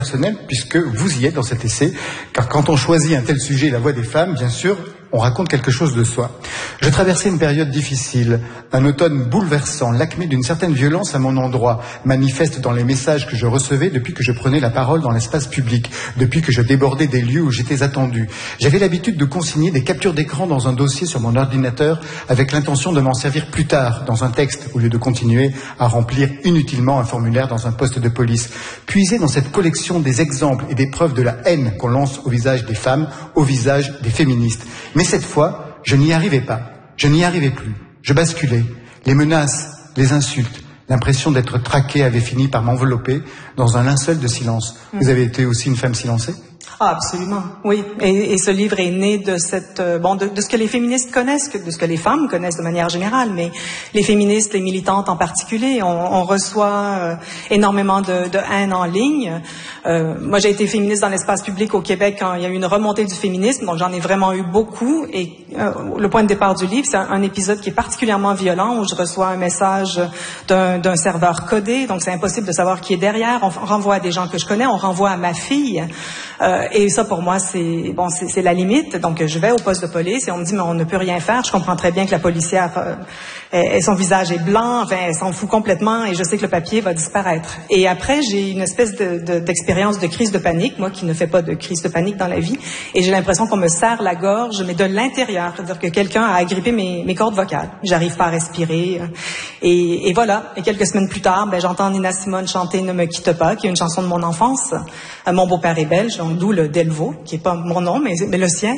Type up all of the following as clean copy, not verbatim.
personnel, puisque vous y êtes dans cet essai, car quand on choisit un tel sujet, la voix des femmes, bien sûr, on raconte quelque chose de soi. Je traversais une période difficile, un automne bouleversant, l'acmé d'une certaine violence à mon endroit, manifeste dans les messages que je recevais depuis que je prenais la parole dans l'espace public, depuis que je débordais des lieux où j'étais attendu. J'avais l'habitude de consigner des captures d'écran dans un dossier sur mon ordinateur avec l'intention de m'en servir plus tard dans un texte, au lieu de continuer à remplir inutilement un formulaire dans un poste de police. Puiser dans cette collection des exemples et des preuves de la haine qu'on lance au visage des femmes, au visage des féministes. Mais cette fois, je n'y arrivais pas. Je n'y arrivais plus. Je basculais. Les menaces, les insultes, l'impression d'être traqué avait fini par m'envelopper dans un linceul de silence. Vous avez été aussi une femme silencée ? Ah, absolument, oui. Et ce livre est né de cette de ce que les féministes connaissent, de ce que les femmes connaissent de manière générale, mais les féministes, les militantes en particulier, on reçoit énormément de haine en ligne. Moi, j'ai été féministe dans l'espace public au Québec quand il y a eu une remontée du féminisme, donc j'en ai vraiment eu beaucoup. Et le point de départ du livre, c'est un épisode qui est particulièrement violent, où je reçois un message d'un serveur codé, donc c'est impossible de savoir qui est derrière. On renvoie à des gens que je connais, on renvoie à ma fille. Et ça, pour moi, c'est la limite. Donc, je vais au poste de police et on me dit, mais on ne peut rien faire. Je comprends très bien que la policière, son visage est blanc, enfin, elle s'en fout complètement et je sais que le papier va disparaître. Et après, j'ai une espèce d'expérience de crise de panique, moi qui ne fais pas de crise de panique dans la vie, et j'ai l'impression qu'on me serre la gorge, mais de l'intérieur, c'est-à-dire que quelqu'un a agrippé mes cordes vocales. J'arrive pas à respirer. Et voilà. Et quelques semaines plus tard, j'entends Nina Simone chanter Ne me quitte pas, qui est une chanson de mon enfance. Mon beau-père est belge, donc d'où le Delvaux, qui est pas mon nom, mais le sien.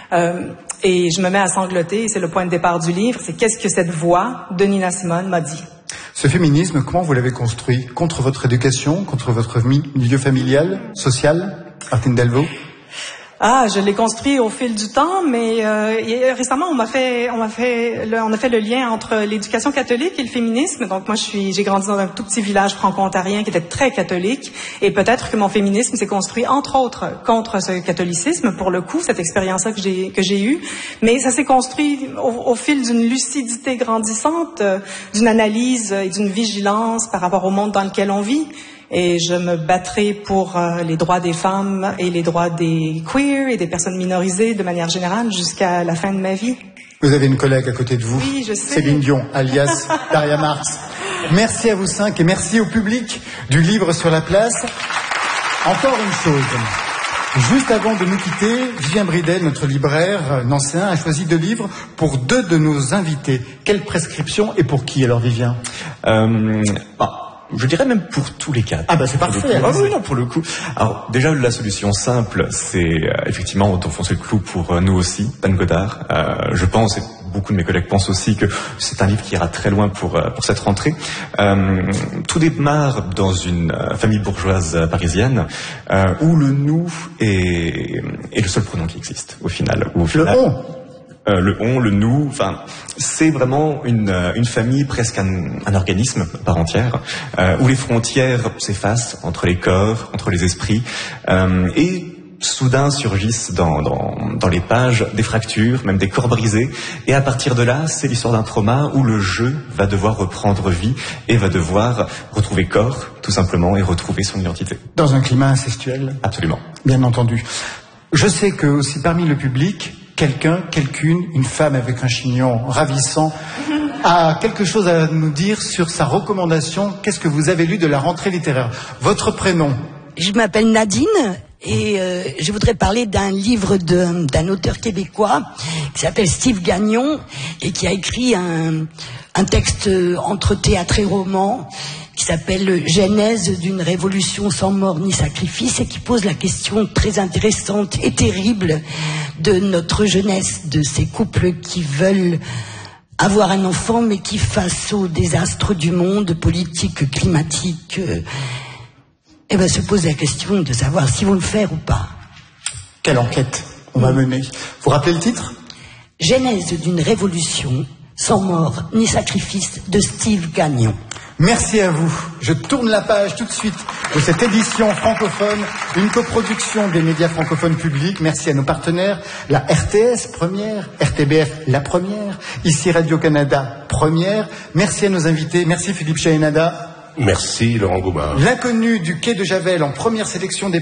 Et je me mets à sangloter, et c'est le point de départ du livre, c'est qu'est-ce que cette voix de Nina Simone m'a dit. Ce féminisme, comment vous l'avez construit ? Contre votre éducation, contre votre milieu familial, social, Martine Delvaux ? Ah, je l'ai construit au fil du temps, mais récemment on a fait le lien entre l'éducation catholique et le féminisme. Donc moi j'ai grandi dans un tout petit village franco-ontarien qui était très catholique, et peut-être que mon féminisme s'est construit entre autres contre ce catholicisme, pour le coup, cette expérience-là que j'ai eue, mais ça s'est construit au fil d'une lucidité grandissante, d'une analyse et d'une vigilance par rapport au monde dans lequel on vit. Et je me battrai pour les droits des femmes et les droits des queers et des personnes minorisées de manière générale jusqu'à la fin de ma vie. Vous avez une collègue à côté de vous, oui, je sais. Céline Dion, alias Daria Marx. Merci à vous cinq et merci au public du Livre sur la Place. Encore une chose, juste avant de nous quitter, Vivien Bridel, notre libraire nancéen, a choisi 2 livres pour 2 de nos invités. Quelle prescription et pour qui alors, Vivien ? Je dirais même pour tous les cas. Ah c'est parfait. Ah oui, non, pour le coup. Alors déjà, la solution simple, c'est effectivement d'enfoncer le clou pour nous aussi, Dan Godard. Je pense, et beaucoup de mes collègues pensent aussi, que c'est un livre qui ira très loin pour cette rentrée. Tout démarre dans une famille bourgeoise parisienne où le nous est le seul pronom qui existe au final. Le on, le nous, enfin, c'est vraiment une famille, presque un organisme par entière, où les frontières s'effacent entre les corps, entre les esprits, et soudain surgissent dans les pages des fractures, même des corps brisés, et à partir de là, c'est l'histoire d'un trauma où le jeu va devoir reprendre vie et va devoir retrouver corps, tout simplement, et retrouver son identité. Dans un climat incestuel ? Absolument. Bien entendu. Je sais que aussi parmi le public, quelqu'une, une femme avec un chignon ravissant, a quelque chose à nous dire sur sa recommandation. Qu'est-ce que vous avez lu de la rentrée littéraire ? Votre prénom ? Je m'appelle Nadine et je voudrais parler d'un livre d'un auteur québécois qui s'appelle Steve Gagnon et qui a écrit un texte entre théâtre et roman qui s'appelle « Genèse d'une révolution sans mort ni sacrifice » et qui pose la question très intéressante et terrible de notre jeunesse, de ces couples qui veulent avoir un enfant mais qui, face aux désastres du monde, politique, climatique, se pose la question de savoir s'ils vont le faire ou pas. Quelle enquête on va mener ? Vous rappelez le titre ? Genèse d'une révolution sans mort ni sacrifice de Steve Gagnon. Merci à vous. Je tourne la page tout de suite de cette édition francophone, une coproduction des médias francophones publics. Merci à nos partenaires, la RTS première, RTBF la première, ici Radio-Canada première. Merci à nos invités. Merci Philippe Chahinada. Merci Laurent Goumard. L'inconnu du quai de Javel en première sélection des